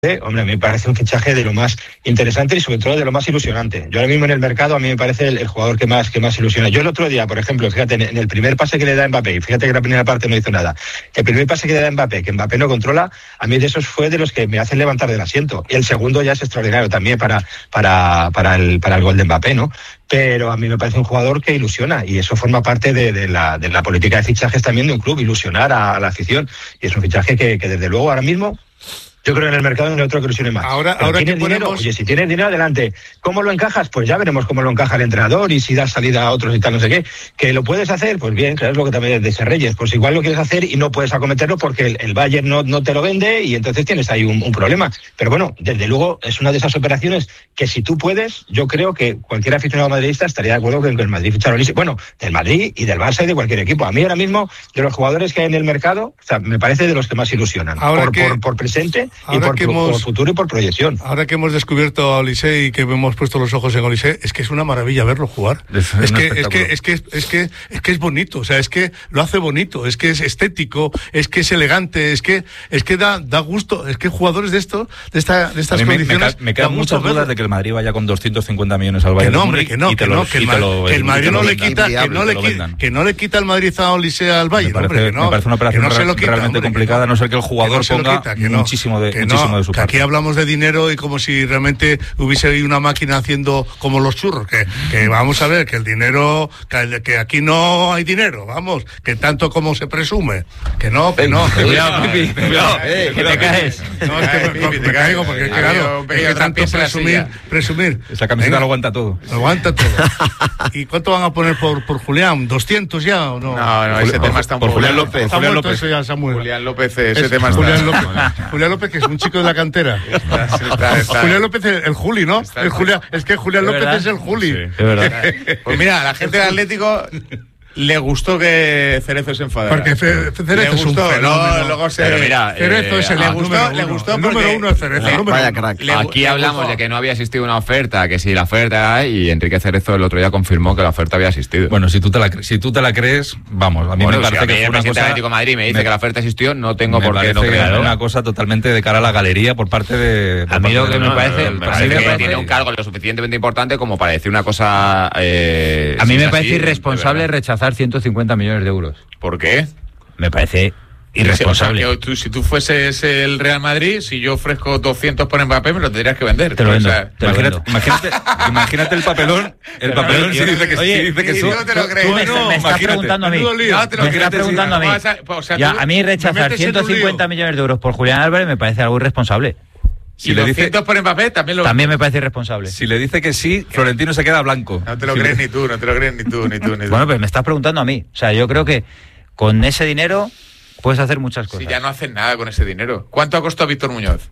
Hombre, a mí me parece un fichaje de lo más interesante y sobre todo de lo más ilusionante. Yo ahora mismo en el mercado a mí me parece el jugador que más ilusiona. Yo el otro día, por ejemplo, fíjate, en el primer pase que le da Mbappé, y fíjate que la primera parte no hizo nada, el primer pase que le da Mbappé, que Mbappé no controla, a mí de esos fue de los que me hacen levantar del asiento. Y el segundo ya es extraordinario también para el gol de Mbappé, ¿no? Pero a mí me parece un jugador que ilusiona y eso forma parte de la política de fichajes también de un club, ilusionar a la afición. Y es un fichaje que desde luego ahora mismo yo creo que en el mercado no hay otro que ilusione más. Ahora ¿tienes dinero? Oye, si tienes dinero, adelante. ¿Cómo lo encajas? Pues ya veremos cómo lo encaja el entrenador y si das salida a otros y tal, no sé qué. ¿Que lo puedes hacer? Pues bien, claro, es lo que también dice Reyes. Pues igual lo quieres hacer y no puedes acometerlo porque el Bayern no te lo vende y entonces tienes ahí un problema. Pero bueno, desde luego es una de esas operaciones que si tú puedes, yo creo que cualquier aficionado madridista estaría de acuerdo con que el Madrid fichara a Olise. Bueno, del Madrid y del Barça y de cualquier equipo. A mí ahora mismo, de los jugadores que hay en el mercado, o sea, me parece de los que más ilusionan. Por presente y por futuro y por proyección. Ahora que hemos descubierto a Olise y que hemos puesto los ojos en Olise, es que es una maravilla verlo jugar. Es que es bonito, o sea, es que lo hace bonito, es que es estético, es que es elegante, es que da gusto, es que jugadores de estas condiciones me quedan muchas dudas de que el Madrid vaya con 250 millones al Bayern. Que el Madrid no le quita el Madrid a Olise al Bayern. Me parece una operación realmente complicada, a no ser que el jugador ponga muchísimo de su parte. Aquí hablamos de dinero y como si realmente hubiese ahí una máquina haciendo como los churros, que vamos a ver, que el dinero, que aquí no hay dinero, vamos, que tanto como se presume, que no. Cuidado, Pipi, cuidado, que te caes. No, es que me caigo porque claro, es que tanto presumir. Esa camiseta lo aguanta todo. Lo aguanta todo. ¿Y cuánto van a poner por Julián? ¿200 ya o no? No, ese tema está un poco... Julián López. Julián López, ya, Samuel. Julián López, ese tema está... Julián López, que es un chico de la cantera. Julián López, el Juli, ¿no? Es que Julián López es el Juli. Sí, es verdad. Pues mira, la gente del Atlético le gustó que Cerezo se enfadara. Porque Cerezo es un fenómeno. Luego Cerezo es le gustó el número uno de Cerezo. Vaya crack. Aquí hablamos de que no había existido una oferta, que si la oferta hay, y Enrique Cerezo el otro día confirmó que la oferta había existido. Bueno, si tú te la crees, vamos, a mí me parece que el presidente de Atlético de Madrid me dice que la oferta existió, no tengo por qué no creerlo. Una cosa totalmente de cara a la galería por parte de... A mí lo que me parece que tiene un cargo lo suficientemente importante como para decir una cosa... a mí me parece irresponsable rechazar 150 millones de euros. ¿Por qué? Me parece irresponsable. O sea, que si tú fueses el Real Madrid, si yo ofrezco 200 por Mbappé, me lo tendrías que vender. Te lo vendo. Imagínate el papel si dice que sí. No te lo crees. Me estás preguntando a mí. Me estás preguntando a mí. A mí rechazar 150 millones de euros por Julián Álvarez me parece algo irresponsable. Si le dice por Mbappé, también me parece irresponsable. Si le dice que sí, Florentino se queda blanco. No te lo crees ni tú. Bueno, pues me estás preguntando a mí. O sea, yo creo que con ese dinero puedes hacer muchas cosas. Si ya no hacen nada con ese dinero. ¿Cuánto ha costado Víctor Muñoz?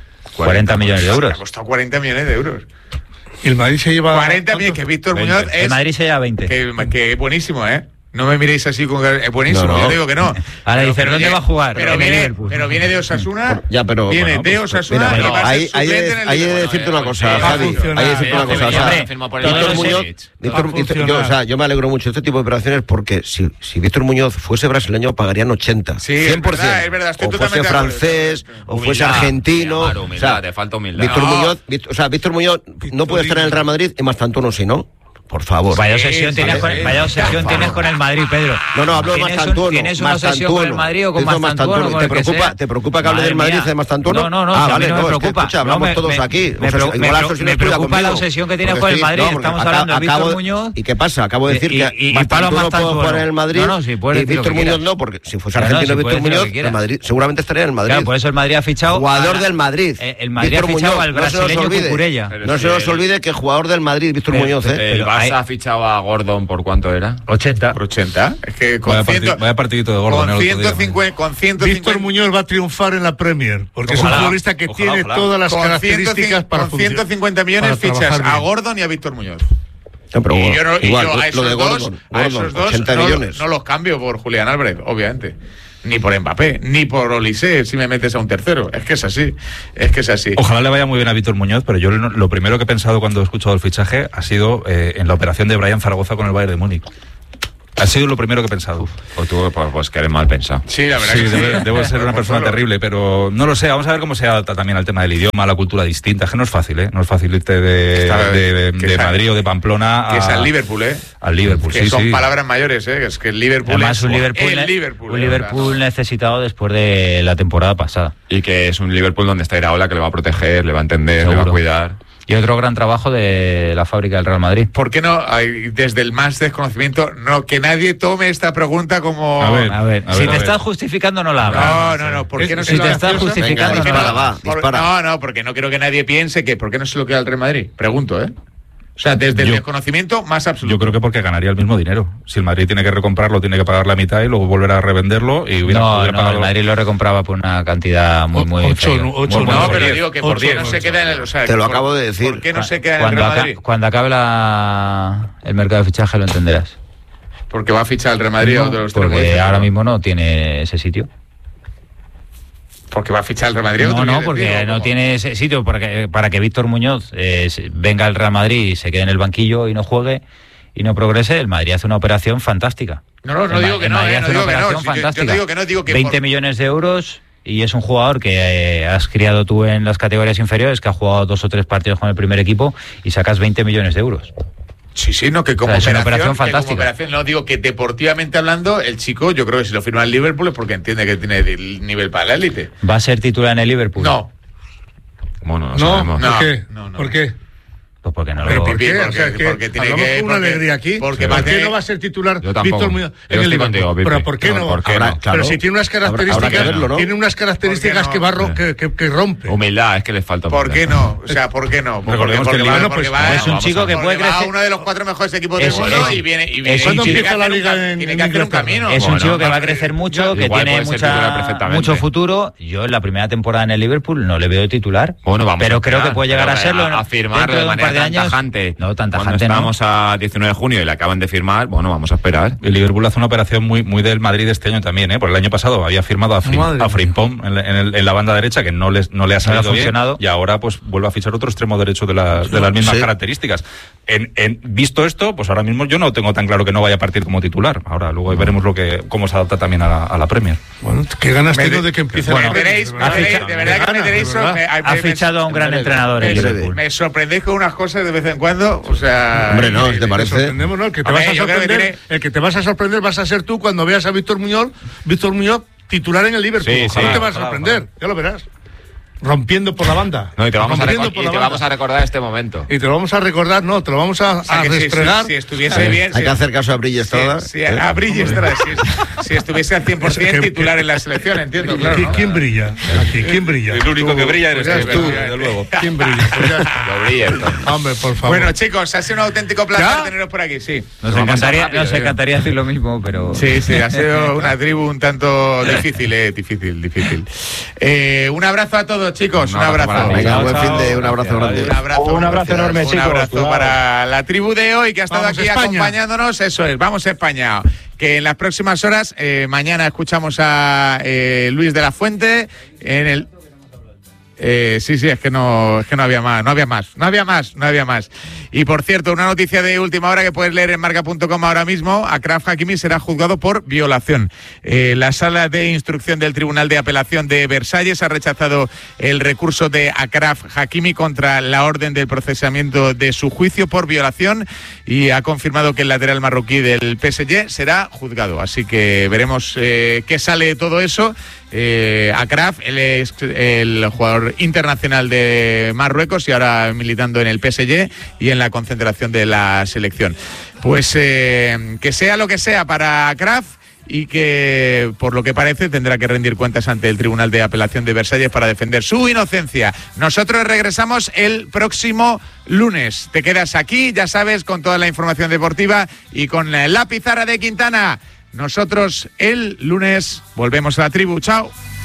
40 millones de euros. Ha costado 40 millones de euros. Y el Madrid se lleva... 40 millones, que Víctor Muñoz es... El Madrid se lleva 20. Que es buenísimo, ¿eh? No me miréis así con es buenísimo, yo digo que no. Ahora dice, ¿dónde va a jugar? Pero viene de Osasuna. Ya, pero viene de Osasuna. Hay que decirte una cosa, Javi. Hay que decirte una cosa. Yo me alegro mucho de este tipo de operaciones porque si Víctor Muñoz fuese brasileño pagarían 80. Sí, 100%. Es verdad, o fuese francés, o fuese argentino. Te falta humildad. Víctor Muñoz no puede estar en el Real Madrid y Mastantuono sí, ¿no? Por favor. Vaya obsesión tienes con el Madrid, Pedro. No, hablo de Mastantuono. ¿Tienes una obsesión con el Madrid o con Mastantuono? ¿Te preocupa que hable del Madrid de Mastantuono? No, vale, no me preocupa. Escucha, hablamos todos aquí. Me preocupa la obsesión que tienes con el Madrid. Estamos hablando de Víctor Muñoz. ¿Y qué pasa? Acabo de decir que Mastantuono puede jugar en el Madrid y Víctor Muñoz no, porque si fuese argentino Víctor Muñoz, el Madrid seguramente estaría en el Madrid. Claro, por eso el Madrid ha fichado... Jugador del Madrid. El Madrid ha fichado al brasileño Cucurella. No se nos olvide que es jugador del Madrid, Víctor Muñoz. El Barça ha fichado a Gordon, ¿por cuánto era? 80. ¿Por 80? Es que vaya partidito de Gordon. Con 150... Víctor Muñoz va a triunfar en la Premier, porque es un futbolista que tiene todas las características para funcionar. Con 150 millones fichas a Gordon y a Víctor Muñoz. Y yo a esos dos 80 millones. No los cambio por Julián Álvarez, obviamente. Ni por Mbappé, ni por Olise, si me metes a un tercero. Es que es así. Ojalá le vaya muy bien a Víctor Muñoz, pero yo lo primero que he pensado cuando he escuchado el fichaje ha sido en la operación de Brian Zaragoza con el Bayern de Múnich. Ha sido lo primero que he pensado. O tú, pues que eres mal pensado. Sí, la verdad. Sí, debo ser una persona terrible, pero no lo sé. Vamos a ver cómo se adapta también al tema del idioma, a la cultura distinta. Es que no es fácil, ¿eh? No es fácil irte de Madrid o de Pamplona que es al Liverpool, ¿eh? Al Liverpool, que son palabras mayores, ¿eh? Es que el Liverpool además, es un Liverpool necesitado después de la temporada pasada. Y que es un Liverpool donde está Iraola, que le va a proteger, le va a entender, seguro, le va a cuidar. Y otro gran trabajo de la fábrica del Real Madrid. ¿Por qué no, desde el más desconocimiento, que nadie tome esta pregunta como... A ver, si te estás justificando, no la hagas. No, ¿por qué no si te estás justificando, no la hagas? No, porque no quiero que nadie piense que ¿por qué no se lo queda el Real Madrid? Pregunto, ¿eh? O sea, desde el desconocimiento más absoluto. Yo creo que porque ganaría el mismo dinero. Si el Madrid tiene que recomprarlo, tiene que pagar la mitad y luego volver a revenderlo y hubiera pagado... el Madrid lo recompraba por una cantidad muy... pero digo que por 10 no se queda en el... O sea, te lo acabo de decir. ¿Por qué no se queda en el Real Madrid? Cuando acabe el mercado de fichaje lo entenderás. Porque va a fichar el Real Madrid o de los tres. Porque ahora mismo no tiene ese sitio. ¿Porque va a fichar el Real Madrid? No, porque no tiene ese sitio para que Víctor Muñoz venga al Real Madrid y se quede en el banquillo y no juegue y no progrese. El Madrid hace una operación fantástica. No digo que no. Fantástica. Yo digo que no, digo que 20 millones de euros y es un jugador que has criado tú en las categorías inferiores, que ha jugado 2 o 3 partidos con el primer equipo y sacas 20 millones de euros. Sí, no, que como operación fantástica. No digo que deportivamente hablando, el chico, yo creo que si lo firma el Liverpool es porque entiende que tiene el nivel para la élite. ¿Va a ser titular en el Liverpool? No. Bueno, no. ¿Por qué? ¿Por qué? Pues porque no ¿Pero lo... por qué? Porque tiene que... una alegría aquí. ¿Por qué no va a ser titular Víctor Muñoz en el Liverpool? ¿Pero por qué no? Pero si tiene unas características que rompe. Humildad, es que le falta humildad. ¿Por qué no? O sea, ¿por qué no? Recordemos que es un chico que puede crecer... Va a uno de los 4 mejores equipos del mundo y viene... ¿Cuándo empieza la liga en tiene que hacer un camino. Es un chico que va a crecer mucho, que tiene mucho futuro. Yo en la primera temporada en el Liverpool no le veo titular, pero creo que puede llegar a serlo. A firmarlo de manera tan tajante. No, tan tajante. Cuando estamos a 19 de junio y le acaban de firmar, bueno, vamos a esperar. El Liverpool hace una operación muy del Madrid este año también, ¿eh? Porque el año pasado había firmado a Frimpong en la banda derecha, que no le ha salido bien, y ahora pues vuelve a fichar otro extremo derecho de las mismas características. Visto esto, pues ahora mismo yo no tengo tan claro que no vaya a partir como titular. Ahora luego veremos cómo se adapta también a la Premier. Bueno, qué ganas tengo de que empiece. De verdad que me tenéis. Ha fichado a un gran entrenador en Liverpool. Me sorprendéis con unas cosas de vez en cuando, o sea... Hombre, no, ¿te parece? El que te vas a sorprender, el que te vas a sorprender vas a ser tú cuando veas a Víctor Muñoz titular en el Liverpool. No te vas a sorprender, ya lo verás. Rompiendo por la banda. No, y te vamos a recordar este momento. Y te lo vamos a recordar, te lo vamos a restregar. Si estuviese bien... Hay que hacer caso a Brille Estrada. A Brille Estrada. Si estuviese al 100% titular en la selección, entiendo, claro. ¿Quién brilla? Aquí, ¿quién brilla? El único que brilla eres tú, desde luego. ¿Quién brilla? Lo brilla. Hombre, por favor. Bueno, chicos, ha sido un auténtico placer teneros por aquí, sí. Nos encantaría decir lo mismo, pero... Sí, ha sido una tribu un tanto difícil. Un abrazo a todos, chicos, un abrazo. Venga, buen fin de, un abrazo grande. Un abrazo enorme, chicos. Un abrazo para la tribu de hoy que ha estado aquí acompañándonos. Eso es, vamos a España. Que en las próximas horas, mañana escuchamos a Luis de la Fuente en el... Sí, es que no había más. Y por cierto, una noticia de última hora que puedes leer en marca.com ahora mismo: Achraf Hakimi será juzgado por violación. La sala de instrucción del Tribunal de Apelación de Versalles ha rechazado el recurso de Achraf Hakimi contra la orden del procesamiento de su juicio por violación y ha confirmado que el lateral marroquí del PSG será juzgado. Así que veremos qué sale de todo eso. Achraf, él es el jugador internacional de Marruecos y ahora militando en el PSG y en la concentración de la selección. Pues que sea lo que sea para Achraf y que, por lo que parece, tendrá que rendir cuentas ante el Tribunal de Apelación de Versalles para defender su inocencia. Nosotros regresamos el próximo lunes. Te quedas aquí, ya sabes, con toda la información deportiva y con la pizarra de Quintana. Nosotros el lunes volvemos a la tribu. Chao.